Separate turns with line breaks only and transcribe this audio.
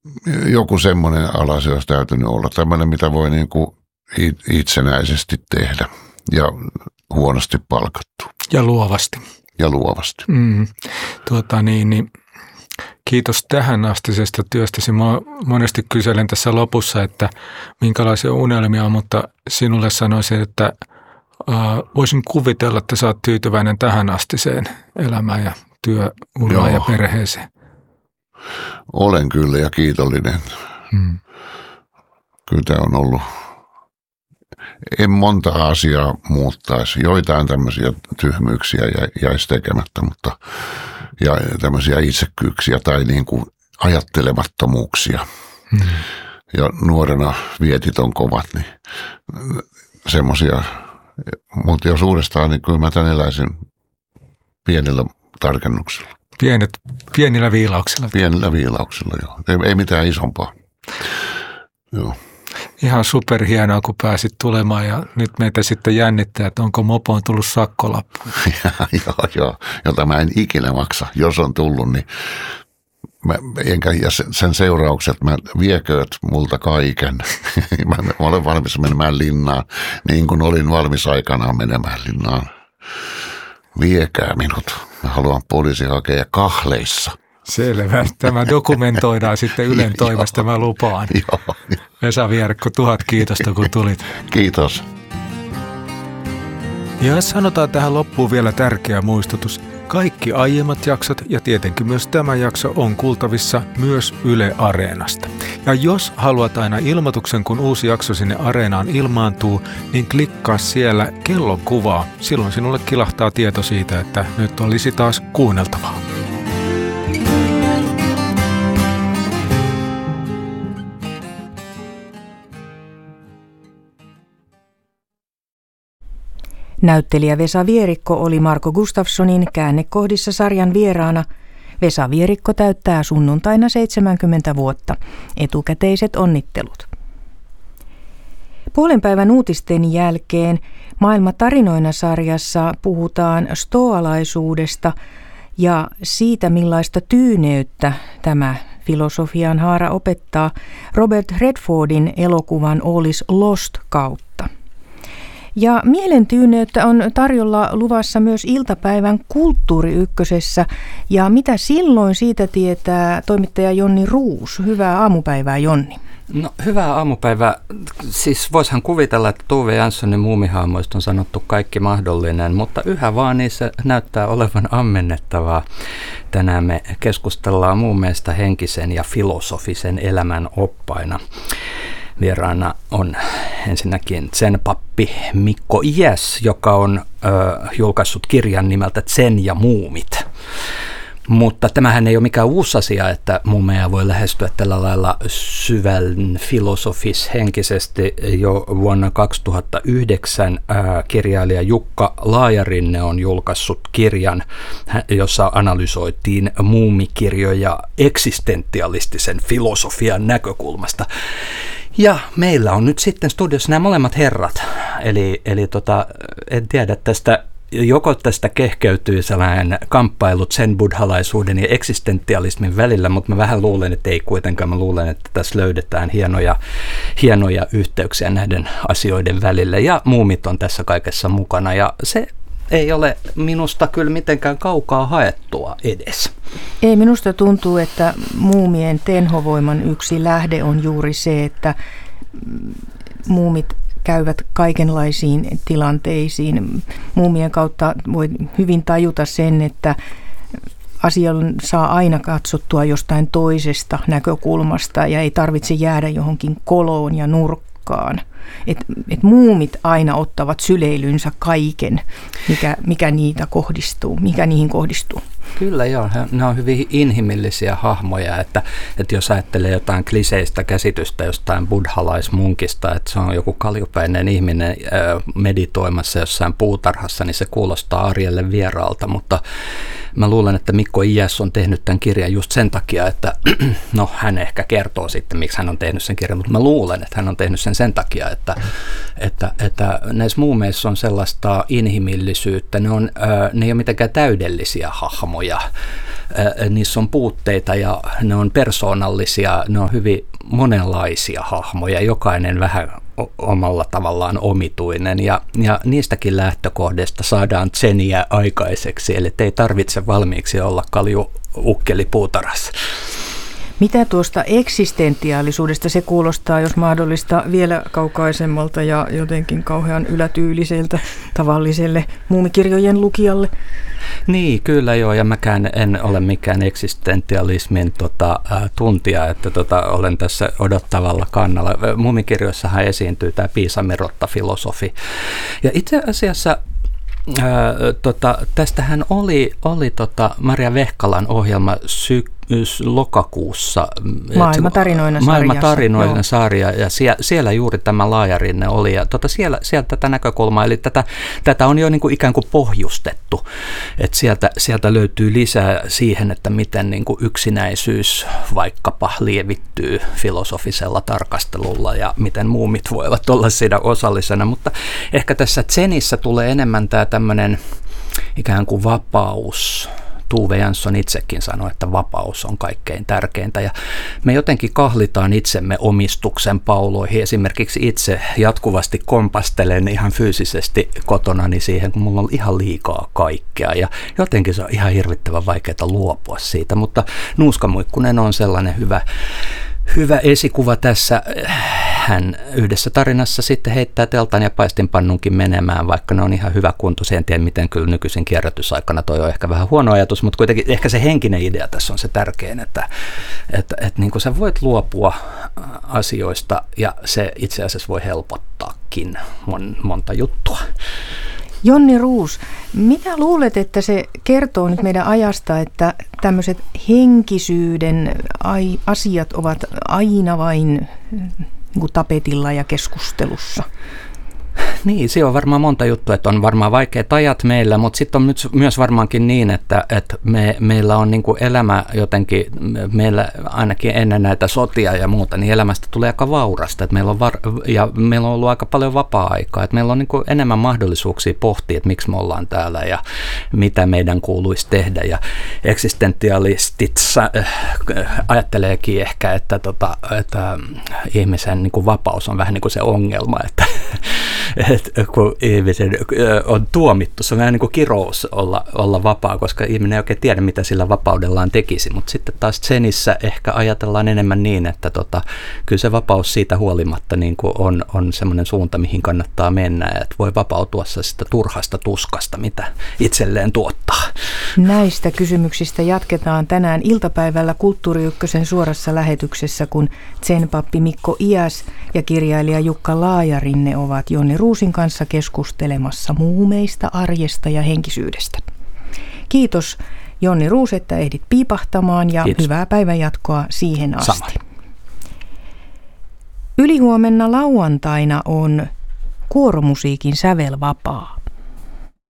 joku semmoinen ala se olisi täytynyt olla. Tämmöinen, mitä voi niin kuin itsenäisesti tehdä ja huonosti palkattu.
Ja luovasti.
Ja luovasti.
Kiitos tähän astisesta työstäsi. Mä monesti kyselen tässä lopussa, että minkälaisia unelmia on, mutta sinulle sanoisin, että voisin kuvitella, että sä oot tyytyväinen tähän astiseen elämään ja työuraan ja perheeseen.
Olen kyllä ja kiitollinen. Kyllä tämä on ollut, en monta asiaa muuttaisi. Joitain tämmöisiä tyhmyyksiä jäisi tekemättä, mutta ja tämmöisiä itsekkyyksiä tai niin kuin ajattelemattomuuksia. Ja nuorena vietit on kovat, niin semmoisia. Mutta jos uudestaan, niin kyllä mä tämän eläisin pienellä tarkennuksella.
Pienillä viilauksilla.
Pienillä viilauksilla, joo. Ei mitään isompaa. Joo.
Ihan superhienoa, kun pääsit tulemaan ja nyt meitä sitten jännittää, että onko mopoon tullut sakkolappu.
Joo, jota mä en ikinä maksa. Jos on tullut, niin sen seuraukset, mä viekööt multa kaiken. Mä olen valmis menemään linnaan, niin kuin olin valmis aikanaan menemään linnaan. Viekää minut. Mä haluan poliisi hakea kahleissa.
Selvä. Tämä dokumentoidaan sitten Ylen toimesta, mä lupaan.
Joo.
Vesa Vierikko, 1000 kiitosta, kun tulit.
Kiitos.
Ja sanotaan tähän loppuun vielä tärkeä muistutus. Kaikki aiemmat jaksot ja tietenkin myös tämä jakso on kuultavissa myös Yle Areenasta. Ja jos haluat aina ilmoituksen, kun uusi jakso sinne Areenaan ilmaantuu, niin klikkaa siellä kellon kuvaa. Silloin sinulle kilahtaa tieto siitä, että nyt olisi taas kuunneltavaa.
Näyttelijä Vesa Vierikko oli Marko Gustafssonin Käännekohdissa -sarjan vieraana. Vesa Vierikko täyttää sunnuntaina 70 vuotta. Etukäteiset onnittelut. Puolen päivän uutisten jälkeen Maailma tarinoina -sarjassa puhutaan stoalaisuudesta ja siitä, millaista tyyneyttä tämä filosofian haara opettaa Robert Redfordin elokuvan All is Lost kautta. Ja mielentyyneyttä on tarjolla luvassa myös iltapäivän Kulttuuri Ykkösessä. Ja mitä silloin siitä tietää toimittaja Jonni Ruus? Hyvää aamupäivää, Jonni.
No, hyvää aamupäivää. Siis voisihan kuvitella, että Tove Janssonin muumihahmoista on sanottu kaikki mahdollinen, mutta yhä vaan niissä näyttää olevan ammennettavaa. Tänään me keskustellaan muun mielestä henkisen ja filosofisen elämän oppaina. Vieraana on ensinnäkin zen-pappi Mikko Iäs, joka on julkaissut kirjan nimeltä Zen ja muumit. Mutta tämähän ei ole mikään uusi asia, että muumeja voi lähestyä tällä lailla syvän filosofis-henkisesti. Jo vuonna 2009 kirjailija Jukka Laajarinne on julkaissut kirjan, jossa analysoitiin muumikirjoja eksistentialistisen filosofian näkökulmasta. Ja meillä on nyt sitten studiossa nämä molemmat herrat, eli en tiedä tästä, joko tästä kehkeytyy sellainen kamppailu zen-buddhalaisuuden ja eksistentialismin välillä, mutta mä vähän luulen, että ei kuitenkaan, mä luulen, että tässä löydetään hienoja yhteyksiä näiden asioiden välillä ja muumit on tässä kaikessa mukana ja se ei ole minusta kyllä mitenkään kaukaa haettua edes.
Ei, minusta tuntuu, että muumien tenhovoiman yksi lähde on juuri se, että muumit käyvät kaikenlaisiin tilanteisiin. Muumien kautta voi hyvin tajuta sen, että asian saa aina katsottua jostain toisesta näkökulmasta ja ei tarvitse jäädä johonkin koloon ja nurkkaan. Et muumit aina ottavat syleilynsä kaiken, mikä niihin kohdistuu.
Kyllä joo, ne on hyvin inhimillisiä hahmoja, että jos ajattelee jotain kliseistä käsitystä jostain buddhalaismunkista, että se on joku kaljupäinen ihminen meditoimassa jossain puutarhassa, niin se kuulostaa arjelle vieraalta, mutta mä luulen, että Mikko Iäs on tehnyt tämän kirjan just sen takia, että no hän ehkä kertoo sitten, miksi hän on tehnyt sen kirjan, mutta mä luulen, että hän on tehnyt sen takia, että näissä muumeissa on sellaista inhimillisyyttä, ne ei ole mitenkään täydellisiä hahmoja, niissä on puutteita ja ne on persoonallisia, ne on hyvin monenlaisia hahmoja, jokainen vähän omalla tavallaan omituinen ja niistäkin lähtökohdista saadaan tseniä aikaiseksi, eli ei tarvitse valmiiksi olla kalju ukkeli puutarhassa.
Mitä tuosta eksistentiaalisuudesta se kuulostaa, jos mahdollista, vielä kaukaisemmalta ja jotenkin kauhean ylätyyliseltä tavalliselle muumikirjojen lukijalle?
Niin, kyllä joo, ja mäkään en ole mikään eksistentialismin tuntija, että olen tässä odottavalla kannalla. Muumikirjoissahan esiintyy tämä Piisa-Merotta-filosofi. Ja itse asiassa tästähän oli Maria Vehkalan ohjelma lokakuussa. Maailmantarinoinen sarja, ja siellä juuri tämä Laajarinne oli, ja siellä tätä näkökulmaa, eli tätä on jo niin kuin ikään kuin pohjustettu, että sieltä löytyy lisää siihen, että miten niin kuin yksinäisyys vaikkapa lievittyy filosofisella tarkastelulla, ja miten muumit voivat olla siinä osallisena, mutta ehkä tässä Zenissä tulee enemmän tämä tämmöinen ikään kuin vapaus. Tove Jansson itsekin sanoi, että vapaus on kaikkein tärkeintä, ja me jotenkin kahlitaan itsemme omistuksen pauloihin. Esimerkiksi itse jatkuvasti kompastelen ihan fyysisesti kotonani siihen, kun mulla on ihan liikaa kaikkea, ja jotenkin se on ihan hirvittävän vaikeaa luopua siitä, mutta Nuuska Muikkunen on sellainen hyvä esikuva tässä. Hän yhdessä tarinassa sitten heittää teltan ja paistinpannunkin menemään, vaikka ne on ihan hyvä kuntoisia. En tiedä, miten kyllä nykyisin kierrätysaikana toi on ehkä vähän huono ajatus, mutta kuitenkin ehkä se henkinen idea tässä on se tärkein, että niin kuin sä voit luopua asioista ja se itse asiassa voi helpottaakin monta juttua.
Jonni Roos, mitä luulet, että se kertoo nyt meidän ajasta, että tämmöiset henkisyyden asiat ovat aina vain tapetilla ja keskustelussa?
Niin, se on varmaan monta juttua, että on varmaan vaikeat ajat meillä, mutta sitten on myös varmaankin niin, että meillä on niin kuin elämä jotenkin, meillä ainakin ennen näitä sotia ja muuta, niin elämästä tulee aika vaurasta, että meillä on ollut aika paljon vapaa-aikaa, että meillä on niin kuin enemmän mahdollisuuksia pohtia, että miksi me ollaan täällä ja mitä meidän kuuluisi tehdä, ja eksistentialistit ajatteleekin ehkä, että ihmisen niin kuin vapaus on vähän niin kuin se ongelma, että kun ihmisen on tuomittu, se on vähän niin kuin kirous olla vapaa, koska ihminen ei oikein tiedä, mitä sillä vapaudellaan tekisi, mutta sitten taas Zenissä ehkä ajatellaan enemmän niin, että kyllä se vapaus siitä huolimatta niin kuin on semmoinen suunta, mihin kannattaa mennä, että voi vapautua sitä turhasta tuskasta, mitä itselleen tuottaa.
Näistä kysymyksistä jatketaan tänään iltapäivällä Kulttuuri Ykkösen suorassa lähetyksessä, kun zen-pappi Mikko Iäs ja kirjailija Jukka Laajarinne ovat Jonni Roosin kanssa keskustelemassa muumeista, arjesta ja henkisyydestä. Kiitos Jonni Roos, että ehdit piipahtamaan, ja kiitos. Hyvää päivänjatkoa siihen asti. Samoin. Ylihuomenna lauantaina on kuoromusiikin sävelvapaa.